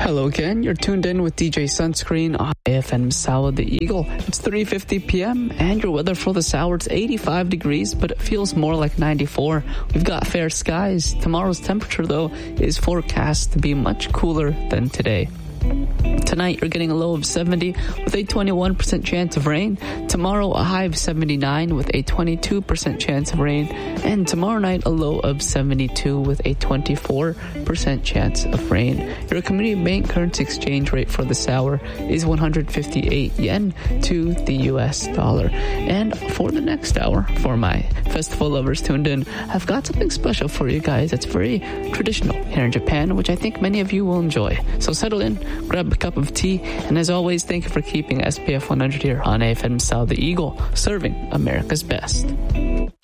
Hello again, you're tuned in with DJ Sunscreen on AFM Sour the Eagle. It's 3:50 p.m. and your weather for this hour, it's 85 degrees, but it feels more like 94. We've got fair skies. Tomorrow's temperature, though, is forecast to be much cooler than today. Tonight, you're getting a low of 70 with a 21% chance of rain. Tomorrow, a high of 79 with a 22% chance of rain. And tomorrow night, a low of 72 with a 24% chance of rain. Your community bank currency exchange rate for this hour is 158 yen to the US dollar. And for the next hour, for my festival lovers tuned in, I've got something special for you guys that's very traditional here in Japan, which I think many of you will enjoy. So settle in, grab a cup of tea, and as always, thank you for keeping SPF 100 here on AFM Sour the Eagle, serving America's best.